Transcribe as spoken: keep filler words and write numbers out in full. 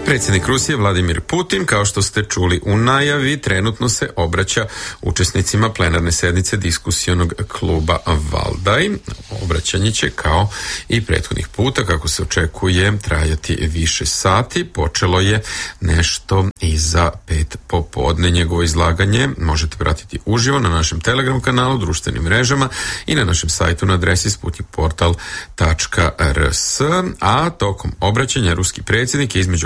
Predsjednik Rusije Vladimir Putin, kao što ste čuli u najavi, trenutno se obraća učesnicima plenarne sednice diskusionog kluba Valdaj. Obraćanje će, kao i prethodnih puta, kako se očekuje, trajati više sati. Počelo je nešto iza pet popodne. Njegovo izlaganje možete pratiti uživo na našem Telegram kanalu, društvenim mrežama i na našem sajtu na adresi sputnik portal tačka r s. A tokom obraćanja ruski predsjednik je između